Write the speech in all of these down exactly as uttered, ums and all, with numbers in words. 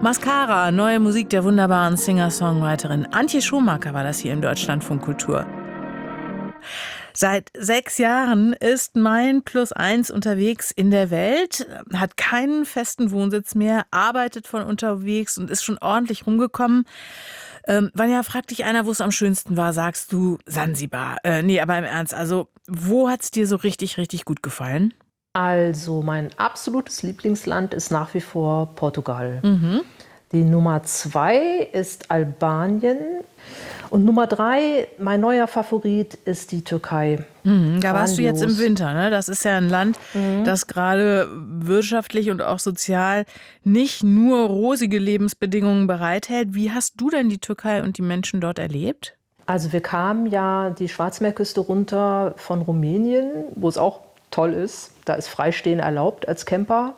Mascara, neue Musik der wunderbaren Singer-Songwriterin Antje Schumacher war das hier im Deutschlandfunk Kultur. Seit sechs Jahren ist Mein Plus Eins unterwegs in der Welt, hat keinen festen Wohnsitz mehr, arbeitet von unterwegs und ist schon ordentlich rumgekommen. Ähm, Vanja, fragt dich einer, wo es am schönsten war, sagst du Sansibar. Äh, nee, aber im Ernst, also wo hat es dir so richtig, richtig gut gefallen? Also mein absolutes Lieblingsland ist nach wie vor Portugal. Mhm. Die Nummer zwei ist Albanien. Und Nummer drei, mein neuer Favorit, ist die Türkei. Mhm, da warst du jetzt im Grandios. Winter, ne? Das ist ja ein Land, Mhm. das gerade wirtschaftlich und auch sozial nicht nur rosige Lebensbedingungen bereithält. Wie hast du denn die Türkei und die Menschen dort erlebt? Also wir kamen ja die Schwarzmeerküste runter von Rumänien, wo es auch toll ist. Da ist Freistehen erlaubt als Camper.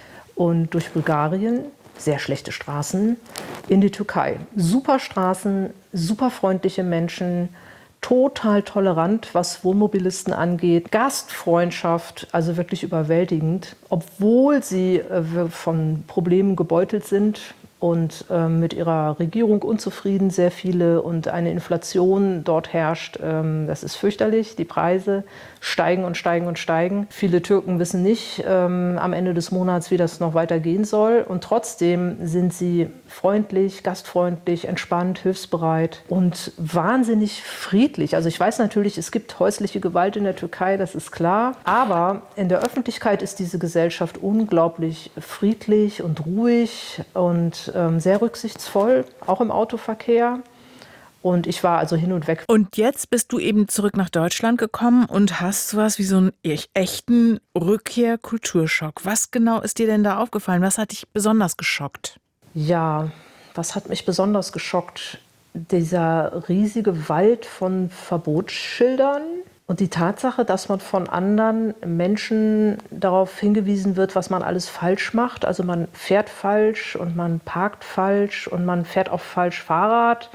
Und durch Bulgarien, sehr schlechte Straßen, in die Türkei. Super Straßen, super freundliche Menschen, total tolerant, was Wohnmobilisten angeht. Gastfreundschaft, also wirklich überwältigend. Obwohl sie äh, von Problemen gebeutelt sind und äh, mit ihrer Regierung unzufrieden, sehr viele, und eine Inflation dort herrscht. Ähm, das ist fürchterlich. Die Preise steigen und steigen und steigen. Viele Türken wissen nicht ähm, am Ende des Monats, wie das noch weitergehen soll. Und trotzdem sind sie freundlich, gastfreundlich, entspannt, hilfsbereit und wahnsinnig friedlich. Also ich weiß natürlich, es gibt häusliche Gewalt in der Türkei, das ist klar. Aber in der Öffentlichkeit ist diese Gesellschaft unglaublich friedlich und ruhig und ähm, sehr rücksichtsvoll, auch im Autoverkehr. Und ich war also hin und weg. Und jetzt bist du eben zurück nach Deutschland gekommen und hast sowas wie so einen echten Rückkehr-Kulturschock. Was genau ist dir denn da aufgefallen? Was hat dich besonders geschockt? Ja, was hat mich besonders geschockt? Dieser riesige Wald von Verbotsschildern und die Tatsache, dass man von anderen Menschen darauf hingewiesen wird, was man alles falsch macht. Also man fährt falsch und man parkt falsch und man fährt auch falsch Fahrrad.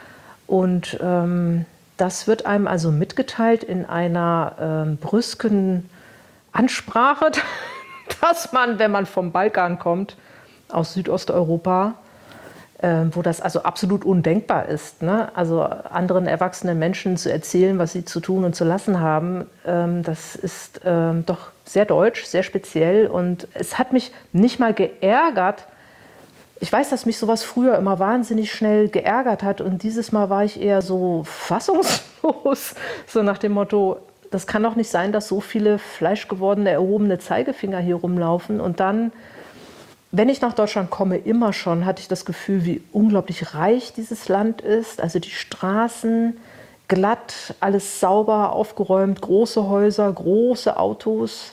Und ähm, das wird einem also mitgeteilt in einer ähm, brüsken Ansprache, dass man, wenn man vom Balkan kommt, aus Südosteuropa, äh, wo das also absolut undenkbar ist, ne? Also anderen erwachsenen Menschen zu erzählen, was sie zu tun und zu lassen haben, ähm, das ist ähm, doch sehr deutsch, sehr speziell. Und es hat mich nicht mal geärgert. Ich weiß, dass mich sowas früher immer wahnsinnig schnell geärgert hat. Und dieses Mal war ich eher so fassungslos, so nach dem Motto, das kann doch nicht sein, dass so viele fleischgewordene, erhobene Zeigefinger hier rumlaufen. Und dann, wenn ich nach Deutschland komme, immer schon, hatte ich das Gefühl, wie unglaublich reich dieses Land ist. Also die Straßen, glatt, alles sauber, aufgeräumt, große Häuser, große Autos,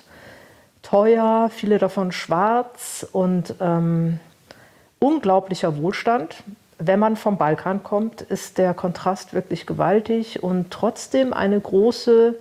teuer, viele davon schwarz und ähm, unglaublicher Wohlstand. Wenn man vom Balkan kommt, ist der Kontrast wirklich gewaltig und trotzdem eine große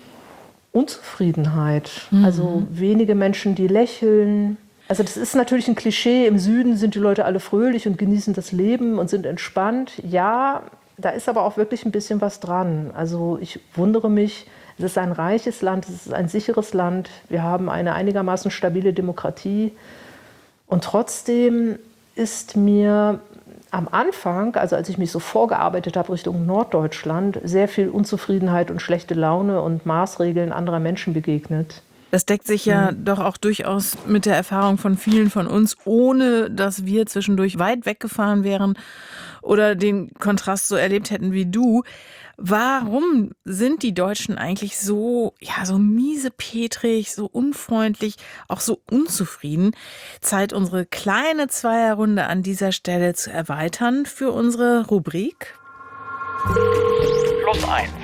Unzufriedenheit. Mhm. Also wenige Menschen, die lächeln. Also das ist natürlich ein Klischee. Im Süden sind die Leute alle fröhlich und genießen das Leben und sind entspannt. Ja, da ist aber auch wirklich ein bisschen was dran. Also ich wundere mich, es ist ein reiches Land, es ist ein sicheres Land. Wir haben eine einigermaßen stabile Demokratie. Und trotzdem ist mir am Anfang, also als ich mich so vorgearbeitet habe Richtung Norddeutschland, sehr viel Unzufriedenheit und schlechte Laune und Maßregeln anderer Menschen begegnet. Das deckt sich ja mhm. doch auch durchaus mit der Erfahrung von vielen von uns, ohne dass wir zwischendurch weit weggefahren wären oder den Kontrast so erlebt hätten wie du. Warum sind die Deutschen eigentlich so, ja, so miesepetrig, so unfreundlich, auch so unzufrieden? Zeit, unsere kleine Zweierrunde an dieser Stelle zu erweitern für unsere Rubrik. Plus eins.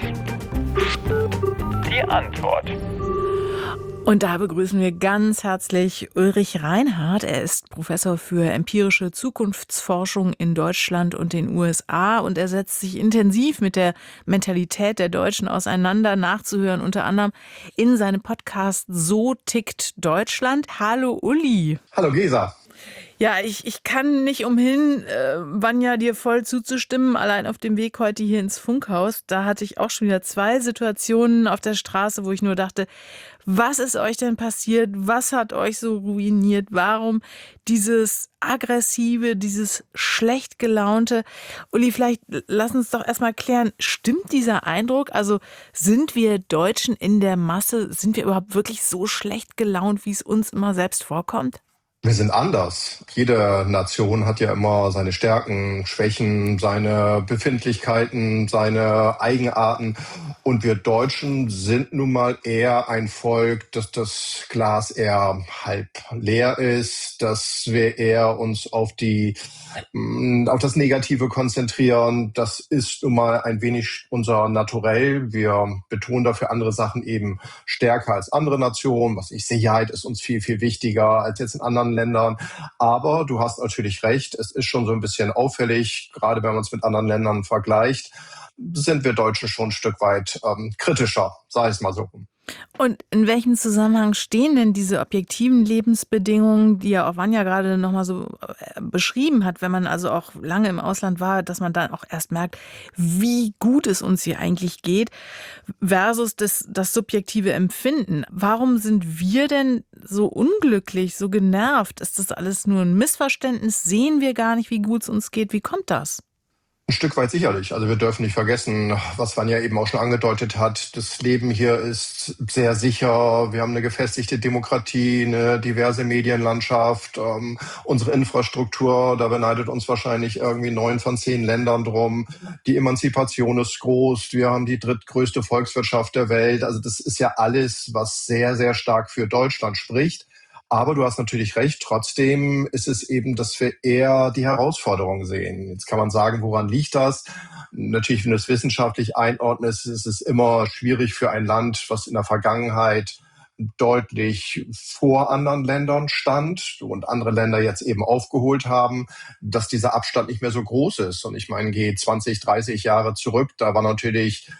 Die Antwort. Und da begrüßen wir ganz herzlich Ulrich Reinhardt. Er ist Professor für empirische Zukunftsforschung in Deutschland und den U S A und er setzt sich intensiv mit der Mentalität der Deutschen auseinander, nachzuhören, unter anderem in seinem Podcast So tickt Deutschland. Hallo Uli. Hallo Gesa. Ja, ich, ich kann nicht umhin, äh, Vanja, dir voll zuzustimmen. Allein auf dem Weg heute hier ins Funkhaus, da hatte ich auch schon wieder zwei Situationen auf der Straße, wo ich nur dachte, was ist euch denn passiert? Was hat euch so ruiniert? Warum dieses aggressive, dieses schlecht gelaunte? Uli, vielleicht lass uns doch erstmal klären, stimmt dieser Eindruck? Also sind wir Deutschen in der Masse, sind wir überhaupt wirklich so schlecht gelaunt, wie es uns immer selbst vorkommt? Wir sind anders. Jede Nation hat ja immer seine Stärken, Schwächen, seine Befindlichkeiten, seine Eigenarten. Und wir Deutschen sind nun mal eher ein Volk, dass das Glas eher halb leer ist, dass wir eher uns auf die, auf das Negative konzentrieren. Das ist nun mal ein wenig unser Naturell. Wir betonen dafür andere Sachen eben stärker als andere Nationen. Was ich, Sicherheit ist uns viel, viel wichtiger als jetzt in anderen Ländern. Aber du hast natürlich recht, es ist schon so ein bisschen auffällig, gerade wenn man es mit anderen Ländern vergleicht, sind wir Deutschen schon ein Stück weit ähm, kritischer, sage ich es mal so. Und in welchem Zusammenhang stehen denn diese objektiven Lebensbedingungen, die ja auch Vanja gerade nochmal so beschrieben hat, wenn man also auch lange im Ausland war, dass man dann auch erst merkt, wie gut es uns hier eigentlich geht, versus das, das subjektive Empfinden. Warum sind wir denn so unglücklich, so genervt? Ist das alles nur ein Missverständnis? Sehen wir gar nicht, wie gut es uns geht? Wie kommt das? Ein Stück weit sicherlich. Also wir dürfen nicht vergessen, was Vanja eben auch schon angedeutet hat. Das Leben hier ist sehr sicher. Wir haben eine gefestigte Demokratie, eine diverse Medienlandschaft. Ähm, unsere Infrastruktur, da beneidet uns wahrscheinlich irgendwie neun von zehn Ländern drum. Die Emanzipation ist groß. Wir haben die drittgrößte Volkswirtschaft der Welt. Also das ist ja alles, was sehr, sehr stark für Deutschland spricht. Aber du hast natürlich recht, trotzdem ist es eben, dass wir eher die Herausforderungen sehen. Jetzt kann man sagen, woran liegt das? Natürlich, wenn du es wissenschaftlich einordnest, ist es immer schwierig für ein Land, was in der Vergangenheit deutlich vor anderen Ländern stand und andere Länder jetzt eben aufgeholt haben, dass dieser Abstand nicht mehr so groß ist. Und ich meine, geh zwanzig, dreißig Jahre zurück, da war natürlich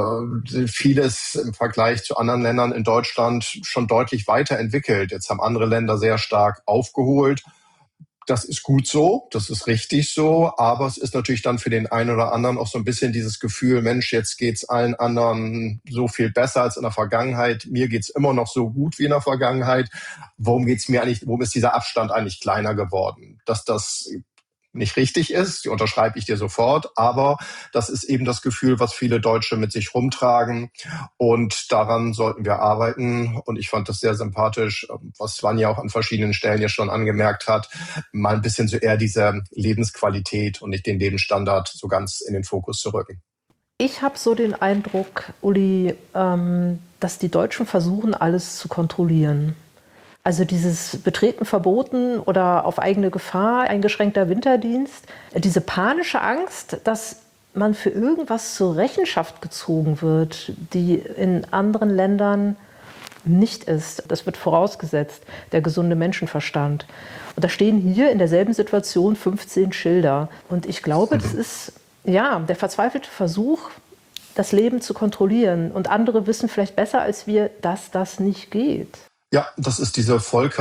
vieles im Vergleich zu anderen Ländern in Deutschland schon deutlich weiterentwickelt. Jetzt haben andere Länder sehr stark aufgeholt. Das ist gut so, das ist richtig so, aber es ist natürlich dann für den einen oder anderen auch so ein bisschen dieses Gefühl, Mensch, jetzt geht's allen anderen so viel besser als in der Vergangenheit. Mir geht's immer noch so gut wie in der Vergangenheit. Warum geht's mir eigentlich, warum ist dieser Abstand eigentlich kleiner geworden? Dass das nicht richtig ist, die unterschreibe ich dir sofort, aber das ist eben das Gefühl, was viele Deutsche mit sich rumtragen und daran sollten wir arbeiten und ich fand das sehr sympathisch, was Vanja auch an verschiedenen Stellen ja schon angemerkt hat, mal ein bisschen so eher diese Lebensqualität und nicht den Lebensstandard so ganz in den Fokus zu rücken. Ich habe so den Eindruck, Uli, ähm, dass die Deutschen versuchen, alles zu kontrollieren. Also dieses Betreten verboten oder auf eigene Gefahr eingeschränkter Winterdienst, diese panische Angst, dass man für irgendwas zur Rechenschaft gezogen wird, die in anderen Ländern nicht ist. Das wird vorausgesetzt, der gesunde Menschenverstand. Und da stehen hier in derselben Situation fünfzehn Schilder. Und ich glaube, das ist ja der verzweifelte Versuch, das Leben zu kontrollieren. Und andere wissen vielleicht besser als wir, dass das nicht geht. Ja, das ist diese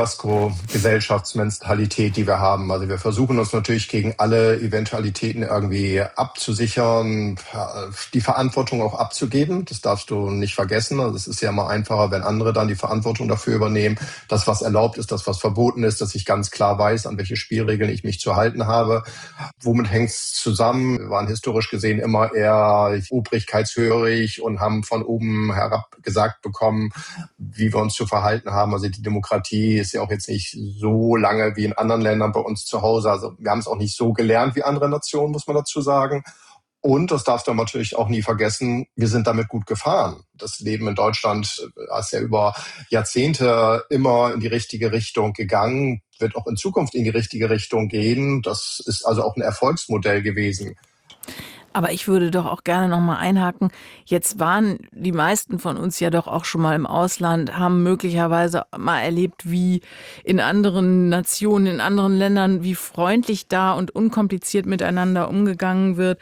Vollkasko-Gesellschaftsmentalität, die wir haben. Also wir versuchen uns natürlich gegen alle Eventualitäten irgendwie abzusichern, die Verantwortung auch abzugeben. Das darfst du nicht vergessen. Also es ist ja immer einfacher, wenn andere dann die Verantwortung dafür übernehmen, das, was erlaubt ist, das, was verboten ist, dass ich ganz klar weiß, an welche Spielregeln ich mich zu halten habe. Womit hängt es zusammen? Wir waren historisch gesehen immer eher obrigkeitshörig und haben von oben herab gesagt bekommen, wie wir uns zu verhalten haben. Also die Demokratie ist ja auch jetzt nicht so lange wie in anderen Ländern bei uns zu Hause. Also wir haben es auch nicht so gelernt wie andere Nationen, muss man dazu sagen. Und das darfst du natürlich auch nie vergessen, wir sind damit gut gefahren. Das Leben in Deutschland ist ja über Jahrzehnte immer in die richtige Richtung gegangen, wird auch in Zukunft in die richtige Richtung gehen. Das ist also auch ein Erfolgsmodell gewesen. Aber ich würde doch auch gerne noch mal einhaken. Jetzt waren die meisten von uns ja doch auch schon mal im Ausland, haben möglicherweise mal erlebt, wie in anderen Nationen, in anderen Ländern, wie freundlich da und unkompliziert miteinander umgegangen wird.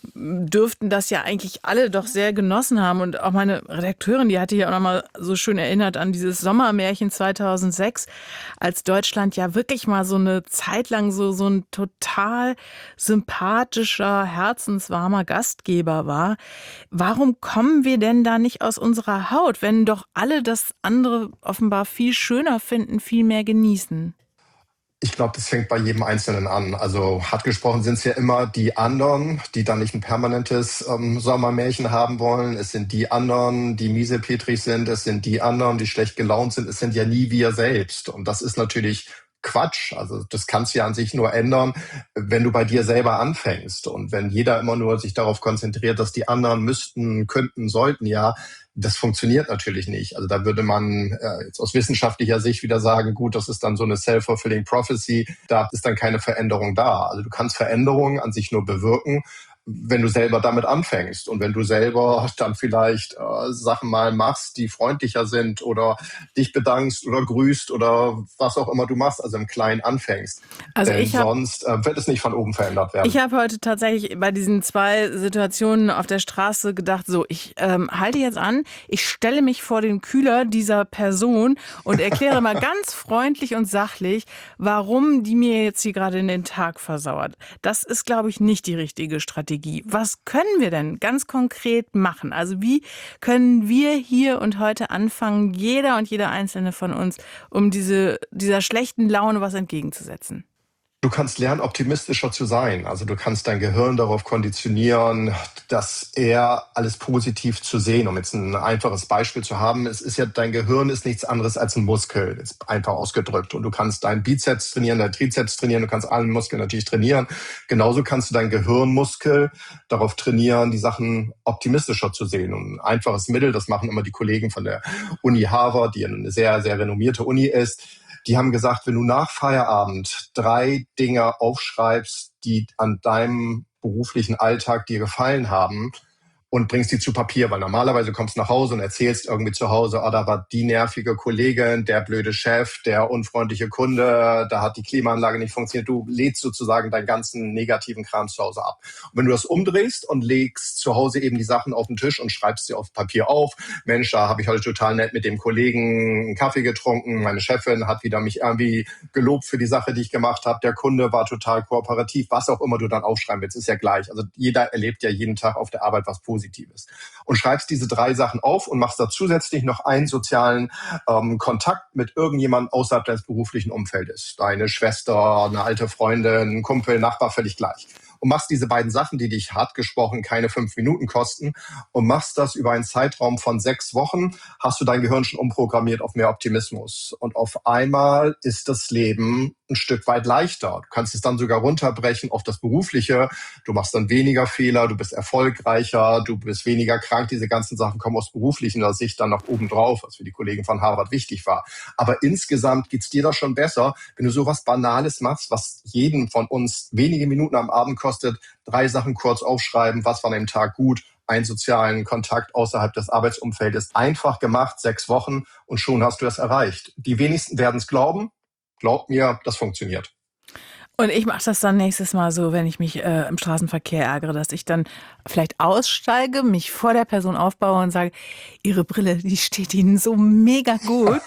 Dürften das ja eigentlich alle doch sehr genossen haben. Und auch meine Redakteurin, die hatte ja auch noch mal so schön erinnert an dieses Sommermärchen zweitausendsechs, als Deutschland ja wirklich mal so eine Zeit lang so, so ein total sympathischer, herzenswarmer Gastgeber war. Warum kommen wir denn da nicht aus unserer Haut, wenn doch alle das andere offenbar viel schöner finden, viel mehr genießen? Ich glaube, das fängt bei jedem Einzelnen an. Also hart gesprochen sind es ja immer die anderen, die dann nicht ein permanentes ähm, Sommermärchen haben wollen. Es sind die anderen, die miesepetrig sind. Es sind die anderen, die schlecht gelaunt sind. Es sind ja nie wir selbst. Und das ist natürlich Quatsch. Also das kannst du ja an sich nur ändern, wenn du bei dir selber anfängst. Und wenn jeder immer nur sich darauf konzentriert, dass die anderen müssten, könnten, sollten, ja, das funktioniert natürlich nicht. Also da würde man äh, jetzt aus wissenschaftlicher Sicht wieder sagen, gut, das ist dann so eine self-fulfilling prophecy, da ist dann keine Veränderung da. Also du kannst Veränderungen an sich nur bewirken, wenn du selber damit anfängst und wenn du selber dann vielleicht äh, Sachen mal machst, die freundlicher sind oder dich bedankst oder grüßt oder was auch immer du machst, also im Kleinen anfängst. Also Denn ich hab, sonst äh, wird es nicht von oben verändert werden. Ich habe heute tatsächlich bei diesen zwei Situationen auf der Straße gedacht, so, ich ähm, halte jetzt an, ich stelle mich vor den Kühler dieser Person und erkläre mal ganz freundlich und sachlich, warum die mir jetzt hier gerade in den Tag versauert. Das ist, glaube ich, nicht die richtige Strategie. Was können wir denn ganz konkret machen? Also wie können wir hier und heute anfangen, jeder und jeder Einzelne von uns, um diese, dieser schlechten Laune was entgegenzusetzen? Du kannst lernen, optimistischer zu sein. Also du kannst dein Gehirn darauf konditionieren, dass eher alles positiv zu sehen. Um jetzt ein einfaches Beispiel zu haben, es ist ja, dein Gehirn ist nichts anderes als ein Muskel, ist einfach ausgedrückt. Und du kannst deinen Bizeps trainieren, deinen Trizeps trainieren, du kannst alle Muskeln natürlich trainieren. Genauso kannst du deinen Gehirnmuskel darauf trainieren, die Sachen optimistischer zu sehen. Und ein einfaches Mittel, das machen immer die Kollegen von der Uni Harvard, die eine sehr, sehr renommierte Uni ist. Die haben gesagt, wenn du nach Feierabend drei Dinge aufschreibst, die an deinem beruflichen Alltag dir gefallen haben, und bringst die zu Papier, weil normalerweise kommst du nach Hause und erzählst irgendwie zu Hause, oh, da war die nervige Kollegin, der blöde Chef, der unfreundliche Kunde, da hat die Klimaanlage nicht funktioniert. Du lädst sozusagen deinen ganzen negativen Kram zu Hause ab. Und wenn du das umdrehst und legst zu Hause eben die Sachen auf den Tisch und schreibst sie auf Papier auf, Mensch, da habe ich heute total nett mit dem Kollegen einen Kaffee getrunken, meine Chefin hat wieder mich irgendwie gelobt für die Sache, die ich gemacht habe, der Kunde war total kooperativ, was auch immer du dann aufschreiben willst, ist ja gleich. Also jeder erlebt ja jeden Tag auf der Arbeit was Positives. Positives. Und schreibst diese drei Sachen auf und machst da zusätzlich noch einen sozialen ähm, Kontakt mit irgendjemandem außerhalb deines beruflichen Umfeldes. Deine Schwester, eine alte Freundin, ein Kumpel, Nachbar, völlig gleich. Und machst diese beiden Sachen, die dich hart gesprochen keine fünf Minuten kosten, und machst das über einen Zeitraum von sechs Wochen, hast du dein Gehirn schon umprogrammiert auf mehr Optimismus. Und auf einmal ist das Leben ein Stück weit leichter. Du kannst es dann sogar runterbrechen auf das Berufliche. Du machst dann weniger Fehler, du bist erfolgreicher, du bist weniger krank. Diese ganzen Sachen kommen aus beruflicher Sicht dann noch oben drauf, was für die Kollegen von Harvard wichtig war. Aber insgesamt geht's dir da schon besser, wenn du sowas Banales machst, was jeden von uns wenige Minuten am Abend kostet. Drei Sachen kurz aufschreiben, was war an dem Tag gut, einen sozialen Kontakt außerhalb des Arbeitsumfeldes. Einfach gemacht, sechs Wochen, und schon hast du das erreicht. Die wenigsten werden es glauben. Glaub mir, das funktioniert. Und ich mache das dann nächstes Mal so, wenn ich mich äh, im Straßenverkehr ärgere, dass ich dann vielleicht aussteige, mich vor der Person aufbaue und sage, Ihre Brille, die steht Ihnen so mega gut.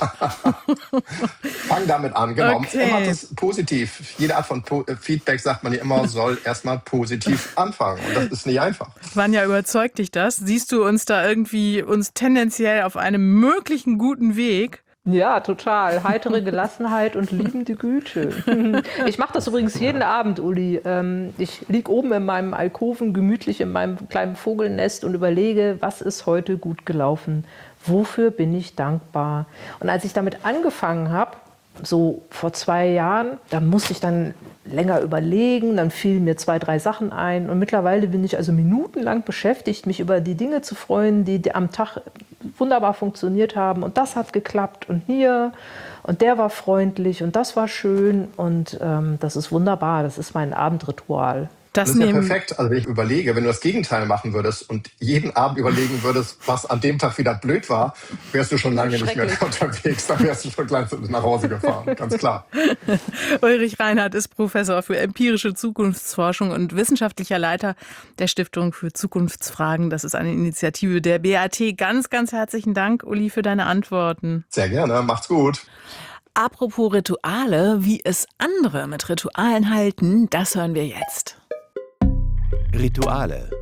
Fang damit an, genau. Okay. Immer das positiv. Jede Art von po- Feedback, sagt man ja immer, soll erstmal positiv anfangen. Und das ist nicht einfach. Vanja, überzeugt dich das? Siehst du uns da irgendwie, uns tendenziell auf einem möglichen guten Weg? Ja, total. Heitere Gelassenheit und liebende Güte. Ich mache das übrigens jeden Abend, Uli. Ich liege oben in meinem Alkoven, gemütlich in meinem kleinen Vogelnest und überlege, was ist heute gut gelaufen? Wofür bin ich dankbar? Und als ich damit angefangen habe, so vor zwei Jahren, da musste ich dann länger überlegen, dann fielen mir zwei, drei Sachen ein. Und mittlerweile bin ich also minutenlang beschäftigt, mich über die Dinge zu freuen, die am Tag wunderbar funktioniert haben. Und das hat geklappt und hier. Und der war freundlich und das war schön. Und ähm, das ist wunderbar. Das ist mein Abendritual. Das, das ist ja nehmen, perfekt. Also wenn ich überlege, wenn du das Gegenteil machen würdest und jeden Abend überlegen würdest, was an dem Tag wieder blöd war, wärst du schon lange nicht mehr unterwegs. Dann wärst du schon gleich nach Hause gefahren, ganz klar. Ulrich Reinhardt ist Professor für empirische Zukunftsforschung und wissenschaftlicher Leiter der Stiftung für Zukunftsfragen. Das ist eine Initiative der B A T. Ganz, ganz herzlichen Dank, Uli, für deine Antworten. Sehr gerne, macht's gut. Apropos Rituale, wie es andere mit Ritualen halten, das hören wir jetzt. Rituale.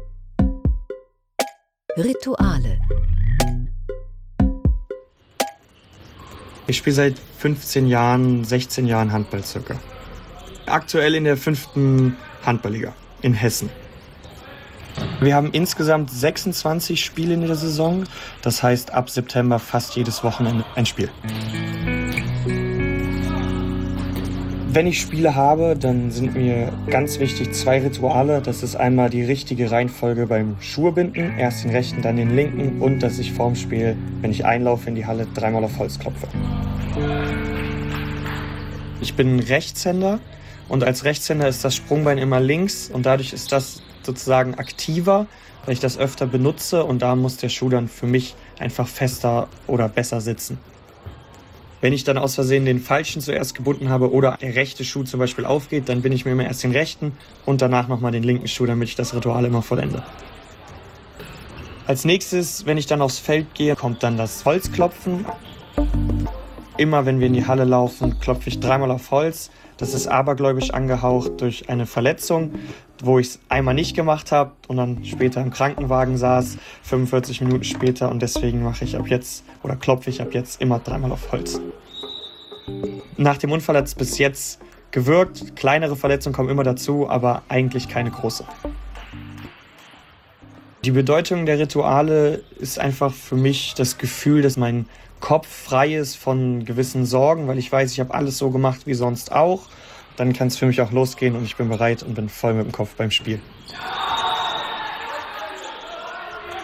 Rituale. Ich spiele seit fünfzehn Jahren, sechzehn Jahren Handball circa. Aktuell in der fünften Handballliga in Hessen. Wir haben insgesamt sechsundzwanzig Spiele in der Saison. Das heißt ab September fast jedes Wochenende ein Spiel. Wenn ich Spiele habe, dann sind mir ganz wichtig zwei Rituale. Das ist einmal die richtige Reihenfolge beim Schuhebinden. Erst den rechten, dann den linken. Und dass ich vorm Spiel, wenn ich einlaufe in die Halle, dreimal auf Holz klopfe. Ich bin Rechtshänder und als Rechtshänder ist das Sprungbein immer links. Und dadurch ist das sozusagen aktiver, weil ich das öfter benutze. Und da muss der Schuh dann für mich einfach fester oder besser sitzen. Wenn ich dann aus Versehen den falschen zuerst gebunden habe oder der rechte Schuh zum Beispiel aufgeht, dann bin ich mir immer erst den rechten und danach nochmal den linken Schuh, damit ich das Ritual immer vollende. Als nächstes, wenn ich dann aufs Feld gehe, kommt dann das Holzklopfen. Immer wenn wir in die Halle laufen, klopfe ich dreimal auf Holz. Das ist abergläubisch angehaucht durch eine Verletzung, wo ich es einmal nicht gemacht habe und dann später im Krankenwagen saß, fünfundvierzig Minuten später. Und deswegen mache ich ab jetzt oder klopfe ich ab jetzt immer dreimal auf Holz. Nach dem Unfall hat es bis jetzt gewirkt. Kleinere Verletzungen kommen immer dazu, aber eigentlich keine große. Die Bedeutung der Rituale ist einfach für mich das Gefühl, dass mein Kopf frei ist von gewissen Sorgen, weil ich weiß, ich habe alles so gemacht wie sonst auch. Dann kann es für mich auch losgehen und ich bin bereit und bin voll mit dem Kopf beim Spiel.